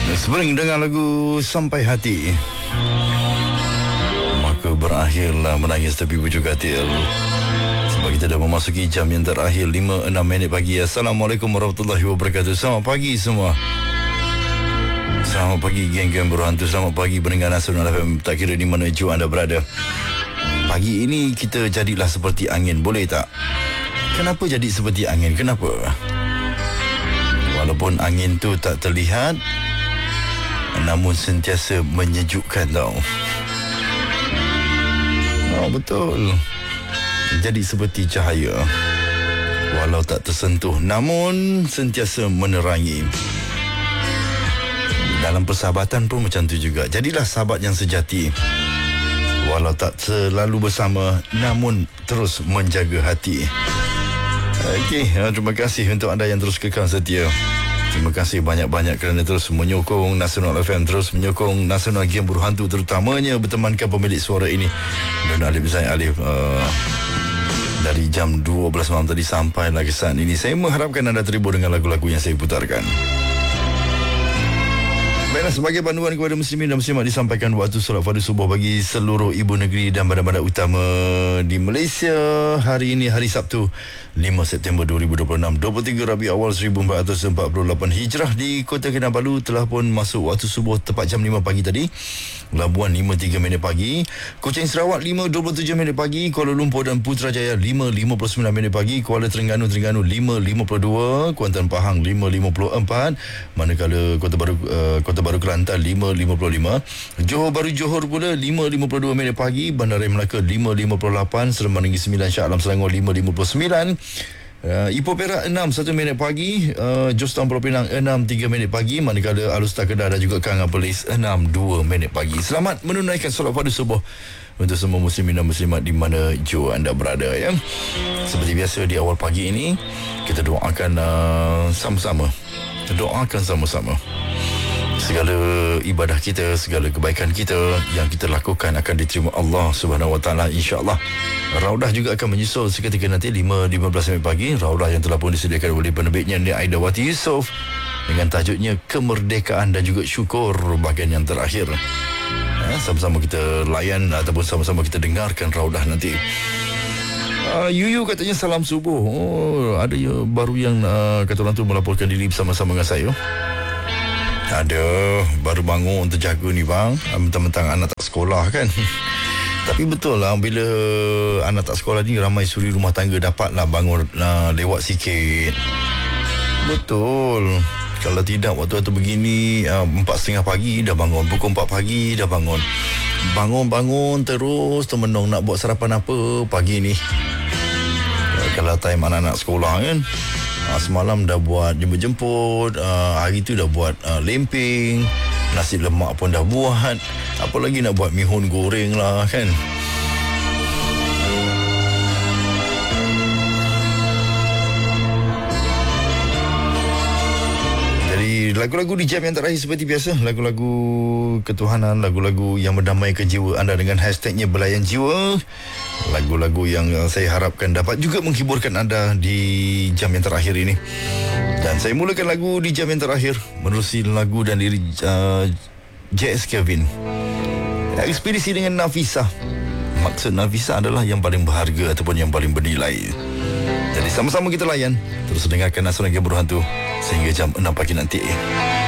Sering dengan lagu Sampai Hati, maka berakhirlah menangis tepi pucuk katil. Sebab kita dah memasuki jam yang terakhir, 5-6 minit pagi. Assalamualaikum warahmatullahi wabarakatuh. Selamat pagi semua. Selamat pagi geng-geng berhantu. Selamat pagi pendengar Nasional FM, tak kira di mana jua anda berada. Pagi ini kita jadilah seperti angin, boleh tak? Kenapa jadi seperti angin? Kenapa? Walaupun angin tu tak terlihat, namun sentiasa menyejukkan tau. Oh, betul. Jadi seperti cahaya, walau tak tersentuh, namun sentiasa menerangi. Dalam persahabatan pun macam tu juga. Jadilah sahabat yang sejati, walau tak selalu bersama, namun terus menjaga hati. Okey, terima kasih untuk anda yang terus kekal setia. Terima kasih banyak-banyak kerana terus menyokong Nasional FM, terus menyokong Nasional Game Berhantu, terutamanya bertemankan pemilik suara ini, Don Alif Zain Alif. Dari jam 12 malam tadi sampai lagi saat ini, saya mengharapkan anda terhibur dengan lagu-lagu yang saya putarkan. Baiklah, sebagai panduan kepada muslimin dan muslimat, disampaikan waktu solat fardu subuh bagi seluruh ibu negeri dan badan-badan utama di Malaysia. Hari ini hari Sabtu 5 September 2026, 23 Rabiul Awal 1448 Hijrah. Di Kota Kinabalu telah pun masuk waktu subuh tepat jam 5 pagi tadi. Labuan 5.3 minit pagi, Kuching Sarawak 5.27 minit pagi, Kuala Lumpur dan Putrajaya 5.59 minit pagi, Kuala Terengganu 5.52, Kuantan Pahang 5.54, manakala Kota Baru Kelantan 5.55, Johor Bahru Johor pula 5.52 minit pagi, Bandaraya Melaka 5.58, Seremban Negeri Sembilan Shah Alam Selangor 5.59, Ipoh Perak 6 1 minit pagi, Jos Town Pulau Pinang 6 3 minit pagi, manakala Alustar Kedah dan juga Kanga Perlis 6 2 minit pagi. Selamat menunaikan solat fardu subuh untuk semua muslimin dan muslimat di mana jua anda berada ya. Seperti biasa di awal pagi ini kita doakan sama-sama. Doakan sama-sama segala ibadah kita, segala kebaikan kita yang kita lakukan akan diterima Allah Subhanahu Wa Taala, insya-Allah. Raudah juga akan menyusul seketika nanti 5.15 pagi. Raudah yang telah pun disediakan oleh penerbitnya Nia Aidawati Yusof dengan tajuknya Kemerdekaan dan juga Syukur bahagian yang terakhir. Sama-sama kita layan ataupun sama-sama kita dengarkan raudah nanti. Yuyu katanya salam subuh. Oh, ada baru yang kata orang tu melaporkan diri bersama-sama dengan saya. Ada, baru bangun terjaga ni bang. Mentang-mentang anak tak sekolah kan. Tapi betul lah, bila anak tak sekolah ni, ramai suri rumah tangga dapatlah bangun lewat sikit. Betul. Kalau tidak waktu-waktu begini 4.30 pagi dah bangun, pukul 4 pagi dah bangun. Bangun-bangun terus termenung nak buat sarapan apa pagi ni. Kalau time anak-anak sekolah kan, semalam dah buat jemput-jemput, hari tu dah buat lemping, nasi lemak pun dah buat, apa lagi nak buat mihun goreng lah kan. Jadi lagu-lagu di jam yang terakhir seperti biasa, lagu-lagu ketuhanan, lagu-lagu yang mendamaikan jiwa anda dengan hashtagnya Belayan Jiwa. Lagu-lagu yang saya harapkan dapat juga menghiburkan anda di jam yang terakhir ini. Dan saya mulakan lagu di jam yang terakhir menerusi lagu dan diri J.S. Kevin, Ekspedisi dengan Nafisah. Maksud Nafisah adalah yang paling berharga ataupun yang paling bernilai. Jadi sama-sama kita layan, terus dengarkan Nasional Game Berhantu sehingga jam 6 pagi nanti.